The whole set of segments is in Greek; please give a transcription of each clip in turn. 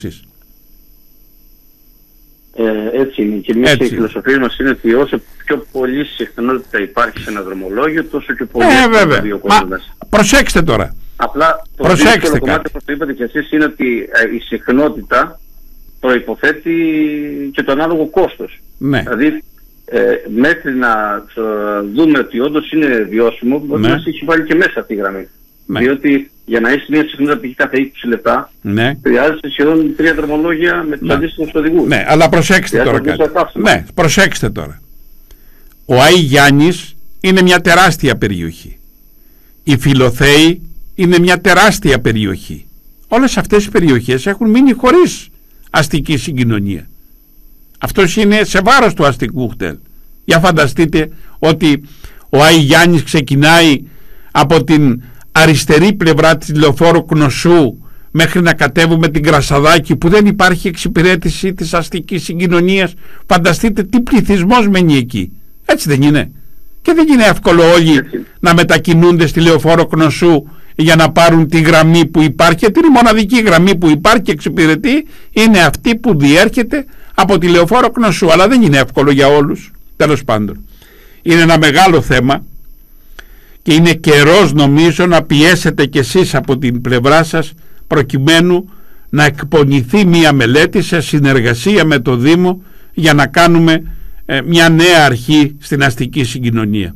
Έτσι είναι. Και εμείς η φιλοσοφία μας είναι ότι όσο πιο πολύ συχνότητα υπάρχει σε ένα δρομολόγιο, τόσο πιο πολύ βέβαια. Προσέξτε τώρα. Απλά το δύσκολο κομμάτι που το είπατε και εσείς είναι ότι η συχνότητα προϋποθέτει και το ανάλογο κόστος. Ναι. Δηλαδή μέχρι να δούμε ότι όντως είναι βιώσιμο, μπορεί να μας έχει βάλει και μέσα αυτή η γραμμή. Ναι. Διότι για να έχει μια συχνότητα π.χ. κάθε 20 λεπτά, ναι, χρειάζεται σχεδόν 3 δρομολόγια με τους αντίστοιχους οδηγούς. Ναι, αλλά προσέξτε τώρα κάτι. Ναι, προσέξτε τώρα. Ο Άη Γιάννης είναι μια τεράστια περιοχή. Η Φιλοθέη είναι μια τεράστια περιοχή. Όλες αυτές οι περιοχές έχουν μείνει χωρίς αστική συγκοινωνία. Αυτός είναι σε βάρος του αστικού χτέλ. Για φανταστείτε ότι ο Άη Γιάννης ξεκινάει από την αριστερή πλευρά της λεωφόρου Κνωσού μέχρι να κατέβουμε την Κρασαδάκη, που δεν υπάρχει εξυπηρέτηση της αστικής συγκοινωνίας. Φανταστείτε τι πληθυσμός μένει εκεί. Έτσι δεν είναι? Και δεν είναι εύκολο όλοι να μετακινούνται στη λεωφόρο Κνωσού για να πάρουν τη γραμμή που υπάρχει. Γιατί η μοναδική γραμμή που υπάρχει και εξυπηρετεί είναι αυτή που διέρχεται από τη λεωφόρο Κνωσού. Αλλά δεν είναι εύκολο για όλους. Τέλος πάντων, είναι ένα μεγάλο θέμα και είναι καιρός, νομίζω, να πιέσετε κι εσείς από την πλευρά σας προκειμένου να εκπονηθεί μία μελέτη σε συνεργασία με το Δήμο για να κάνουμε μια νέα αρχή στην αστική συγκοινωνία.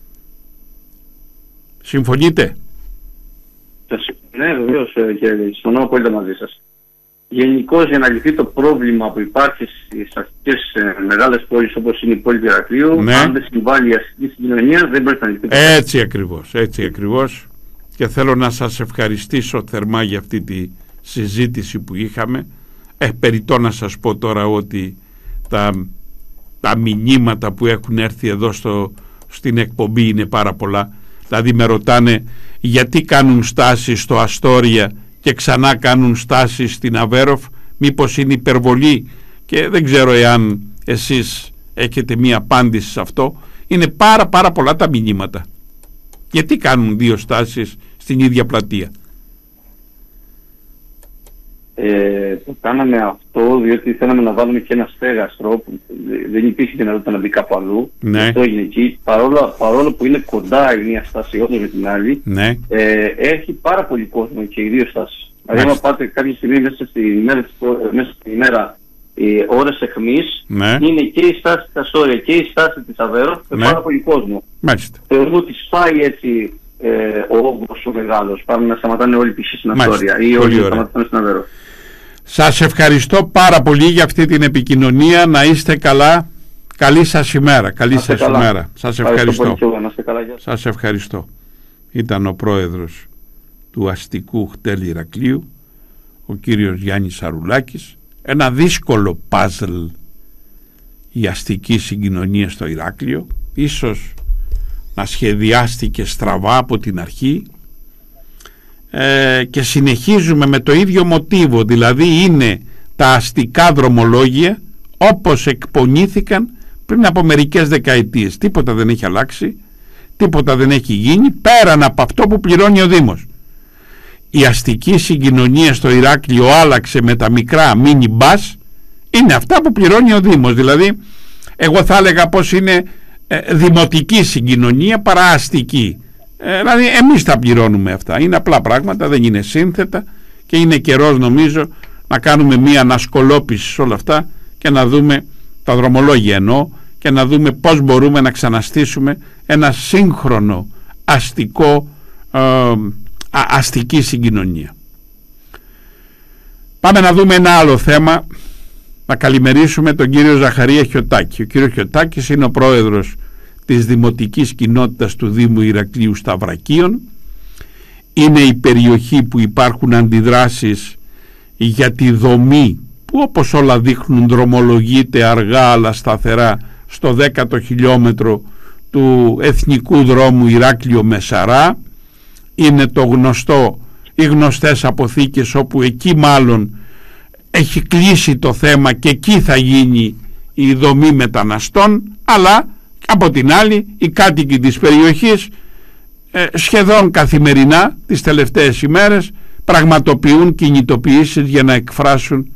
Συμφωνείτε? Ναι, βεβαίως, και συμφωνώ απόλυτα μαζί σας. Γενικώς, για να λυθεί το πρόβλημα που υπάρχει στις αστικές μεγάλες πόλεις όπως είναι η πόλη του Ηρακλείου, ναι, αν δεν συμβάλλει η αστική συγκοινωνία, δεν μπορεί να λυθεί. Έτσι ακριβώς, έτσι ακριβώς. Και θέλω να σας ευχαριστήσω θερμά για αυτή τη συζήτηση που είχαμε. Περιττό να σας πω τώρα ότι τα μηνύματα που έχουν έρθει εδώ στην εκπομπή είναι πάρα πολλά. Δηλαδή με ρωτάνε γιατί κάνουν στάσεις στο Αστόρια και ξανά κάνουν στάσεις στην Αβέροφ, μήπως είναι υπερβολή, και δεν ξέρω εάν εσείς έχετε μία απάντηση σε αυτό. Είναι πάρα πολλά τα μηνύματα. Γιατί κάνουν 2 στάσεις στην ίδια πλατεία? Το κάναμε αυτό διότι θέλαμε να βάλουμε και ένα στέγαστρο που δεν υπήρχε δυνατότητα να μπει κάπου αλλού. Ναι. Αυτό έγινε εκεί. Παρόλο που είναι κοντά η μία στάση όντως με την άλλη, ναι, έχει πάρα πολύ κόσμο και οι 2 στάσεις. Δηλαδή, αν πάτε κάποια στιγμή μέσα στην ημέρα ώρες εχμής, ναι, είναι και η στάση της Αστόρια και η στάση της Αβέροφ με, ναι, πάρα πολύ κόσμο. Μάλιστα. Θεωρούμε ότι σπάει έτσι ο όγκος ο μεγάλος. Πάμε να σταματάνε όλοι πίσω στην Αστόρια ή όλοι να σταματάνε στην Αβέροφ. Σας ευχαριστώ πάρα πολύ για αυτή την επικοινωνία. Να είστε καλά. Καλή σας ημέρα. Καλή σας ημέρα. Σας ευχαριστώ. Σας ευχαριστώ. Ήταν ο πρόεδρος του αστικού χτέλ Ηρακλείου, ο κύριος Γιάννης Σαρουλάκης. Ένα δύσκολο παζλ η αστική συγκοινωνία στο Ηράκλειο. Ίσως να σχεδιάστηκε στραβά από την αρχή, και συνεχίζουμε με το ίδιο μοτίβο. Δηλαδή είναι τα αστικά δρομολόγια όπως εκπονήθηκαν πριν από μερικές δεκαετίες. Τίποτα δεν έχει αλλάξει, τίποτα δεν έχει γίνει πέραν από αυτό που πληρώνει ο Δήμος. Η αστική συγκοινωνία στο Ηράκλειο άλλαξε με τα μικρά mini bus. Είναι αυτά που πληρώνει ο Δήμος. Δηλαδή εγώ θα έλεγα πως είναι δημοτική συγκοινωνία παρά αστική. Δηλαδή εμείς τα πληρώνουμε αυτά. Είναι απλά πράγματα, δεν είναι σύνθετα, και είναι καιρός, νομίζω, να κάνουμε μία ανασκολόπηση σε όλα αυτά και να δούμε τα δρομολόγια εννοώ, και να δούμε πώς μπορούμε να ξαναστήσουμε ένα σύγχρονο αστική συγκοινωνία. Πάμε να δούμε ένα άλλο θέμα. Να καλημερίσουμε τον κύριο Ζαχαρία Χιωτάκη. Ο κύριος Χιωτάκης είναι ο πρόεδρος της Δημοτικής Κοινότητας του Δήμου Ηρακλείου Σταυρακίων. Είναι η περιοχή που υπάρχουν αντιδράσεις για τη δομή που, όπως όλα δείχνουν, δρομολογείται αργά αλλά σταθερά στο 10ο χιλιόμετρο του εθνικού δρόμου Ηράκλειο Μεσαρά. Είναι οι γνωστές αποθήκες, όπου εκεί μάλλον έχει κλείσει το θέμα και εκεί θα γίνει η δομή μεταναστών, αλλά από την άλλη οι κάτοικοι της περιοχής σχεδόν καθημερινά τις τελευταίες ημέρες πραγματοποιούν κινητοποιήσεις για να εκφράσουν